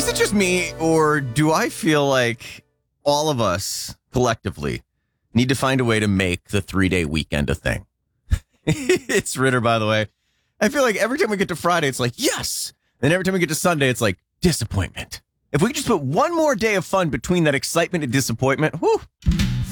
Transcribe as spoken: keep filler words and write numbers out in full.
Is it just me, or do I feel like all of us collectively need to find a way to make the three-day weekend a thing? It's Ritter, by the way. I feel like every time we get to Friday, it's like, yes. And every time we get to Sunday, it's like, disappointment. If we could just put one more day of fun between that excitement and disappointment, whew.